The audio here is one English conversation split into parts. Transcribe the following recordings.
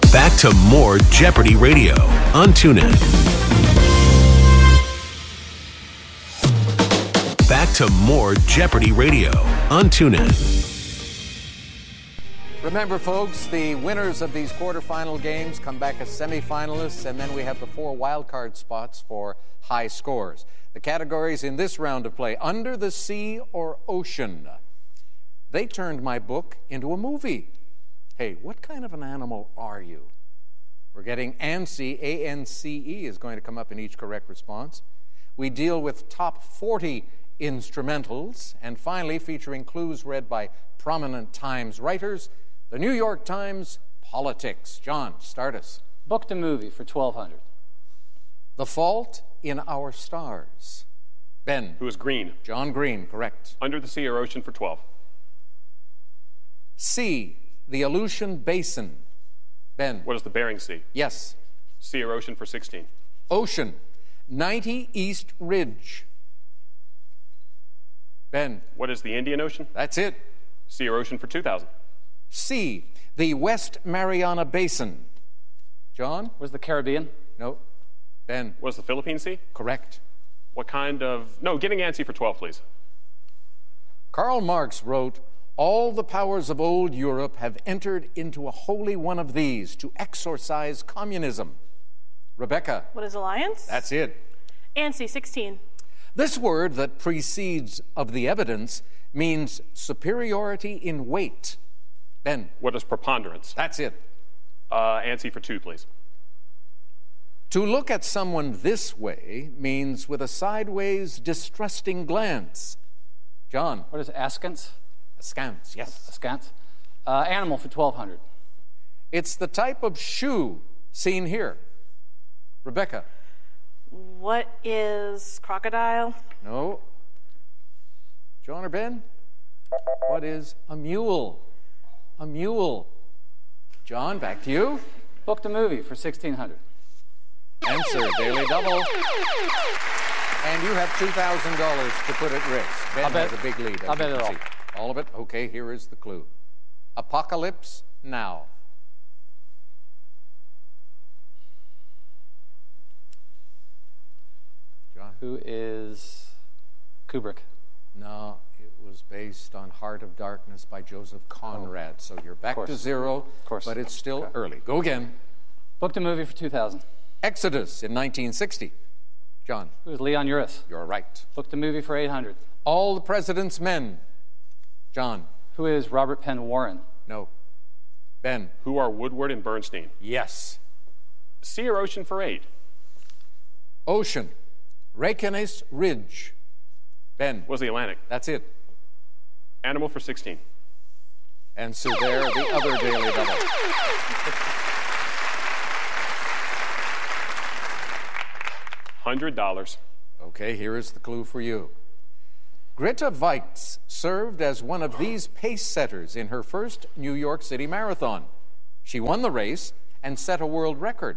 Back to more Jeopardy Radio on TuneIn. Back to more Jeopardy Radio on TuneIn. Remember, folks, the winners of these quarterfinal games come back as semifinalists, and then we have the 4 wildcard spots for high scores. The categories in this round of play: under the sea or ocean. They turned my book into a movie. Hey, what kind of an animal are you? We're getting ANSI, A-N-C-E, is going to come up in each correct response. We deal with top 40 instrumentals, and finally, featuring clues read by prominent Times writers, the New York Times Politics. John, start us. Booked a movie for $1,200. The Fault in Our Stars. Ben. Who is Green? John Green, correct. Under the Sea or Ocean for 12. C, the Aleutian Basin. Ben. What is the Bering Sea? Yes. Sea or Ocean for 16. Ocean, 90 East Ridge. Ben. What is the Indian Ocean? That's it. Sea or Ocean for 2,000. C, the West Mariana Basin. John? Was the Caribbean? No. Ben. What is the Philippine Sea? Correct. What kind of... No, getting antsy for 12, please. Karl Marx wrote, "All the powers of old Europe have entered into a holy one of these to exorcise communism." Rebecca. What is alliance? That's it. ANSI, 16. This word that precedes of the evidence means superiority in weight. Ben. What is preponderance? That's it. Antsy for 2, please. To look at someone this way means with a sideways, distrusting glance. John. What is askance? Askance, yes. Askance. Animal for $1,200. It's the type of shoe seen here. Rebecca. What is crocodile? No. John or Ben? What is a mule? A mule. John, back to you. Booked a movie for $1,600. Answer, Daily Double. And you have $2,000 to put at risk. Ben has a big lead. I'll bet it all. All of it? Okay, here is the clue. Apocalypse Now. John? Who is Kubrick? No, it was based on Heart of Darkness by Joseph Conrad. So you're back to 0, Of course. but it's still early. Go again. Booked a movie for $2,000. Exodus in 1960. John? Who is Leon Uris? You're right. Booked a movie for $800. All the President's Men. John? Who is Robert Penn Warren? No. Ben? Who are Woodward and Bernstein? Yes. Sea or Ocean for 8. Ocean. Reykjanes Ridge. Ben? Was the Atlantic? That's it. Animal for 16. And so there, the other Daily Double. $100. Okay, here is the clue for you. Greta Weitz served as one of these pace setters in her first New York City Marathon. She won the race and set a world record.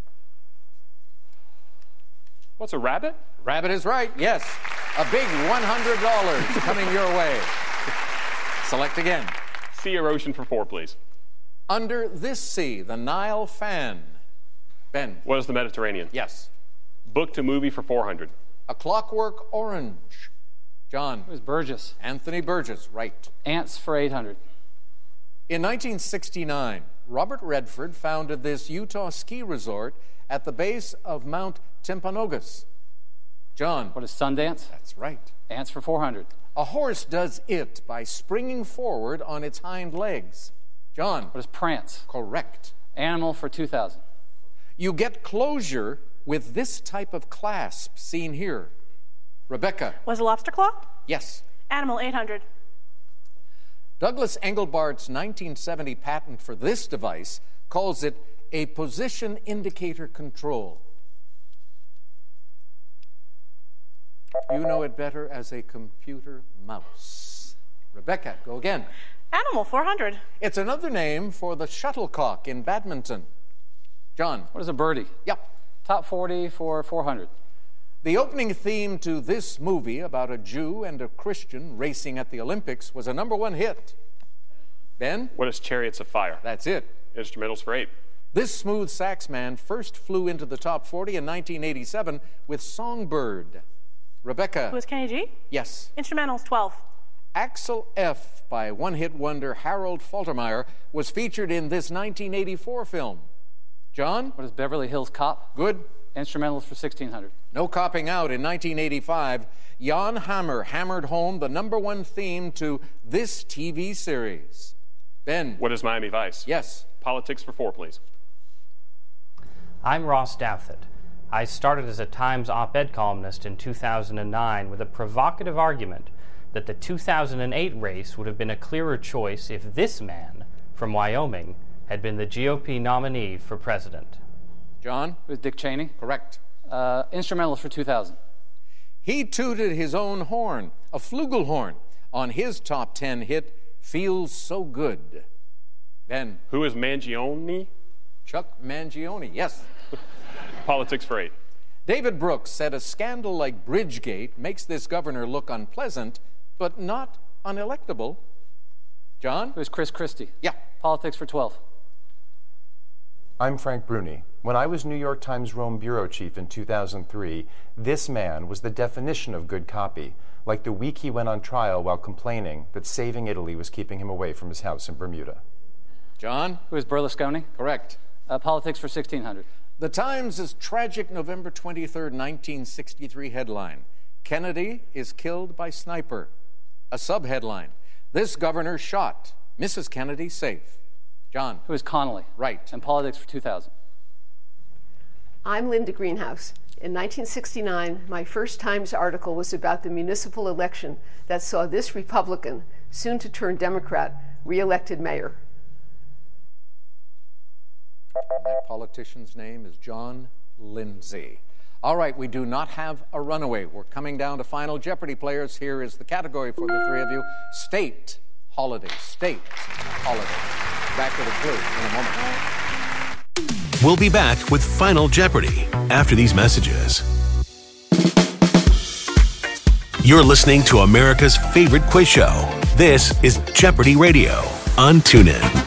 What's a rabbit? Rabbit is right, yes. A big $100 coming your way. Select again. Sea or Ocean for 4, please. Under this sea, the Nile fan. Ben? What is the Mediterranean? Yes. Booked a movie for 400. A Clockwork Orange. John? Who is Burgess? Anthony Burgess, right. Ants for $800. In 1969, Robert Redford founded this Utah ski resort at the base of Mount Timpanogos. John? What is Sundance? That's right. Ants for $400. A horse does it by springing forward on its hind legs. John? What is Prance? Correct. Animal for $2,000. You get closure with this type of clasp seen here. Rebecca? Was a lobster claw? Yes. Animal, 800. Douglas Engelbart's 1970 patent for this device calls it a position indicator control. You know it better as a computer mouse. Rebecca, go again. Animal, 400. It's another name for the shuttlecock in badminton. John? What is a birdie? Yep. Top 40 for $400. The opening theme to this movie about a Jew and a Christian racing at the Olympics was a #1 hit. Ben? What is Chariots of Fire? That's it. Instrumentals for 8. This smooth sax man first flew into the top 40 in 1987 with Songbird. Rebecca. Who is Kenny G? Yes. Instrumentals, 12. Axel F. by one-hit wonder Harold Faltermeyer was featured in this 1984 film. John? What is Beverly Hills Cop? Good. Instrumentals for 1600. No copping out. In 1985, Jan Hammer hammered home the #1 theme to this TV series. Ben? What is Miami Vice? Yes. Politics for 4, please. I'm Ross Douthat. I started as a Times op-ed columnist in 2009 with a provocative argument that the 2008 race would have been a clearer choice if this man from Wyoming had been the GOP nominee for president. John? Who is Dick Cheney? Correct. Instrumentals for 2000. He tooted his own horn, a flugelhorn, on his top 10 hit, Feels So Good. Ben? Who is Mangione? Chuck Mangione, yes. Politics for 8. David Brooks said a scandal like Bridgegate makes this governor look unpleasant, but not unelectable. John? Who is Chris Christie? Yeah. Politics for 12. I'm Frank Bruni. When I was New York Times Rome bureau chief in 2003, this man was the definition of good copy, like the week he went on trial while complaining that saving Italy was keeping him away from his house in Bermuda. John? Who is Berlusconi? Correct. Politics for 1600. The Times' tragic November 23rd, 1963 headline, Kennedy is killed by sniper. A subheadline, this governor shot, Mrs. Kennedy safe. John? Who is Connolly? Right. And politics for 2000. I'm Linda Greenhouse. In 1969, my first Times article was about the municipal election that saw this Republican, soon to turn Democrat, re-elected mayor. That politician's name is John Lindsay. All right, we do not have a runaway. We're coming down to Final Jeopardy players. Here is the category for the three of you. State holiday. State holiday. Back to the clue in a moment. We'll be back with Final Jeopardy after these messages. You're listening to America's favorite quiz show. This is Jeopardy Radio on TuneIn.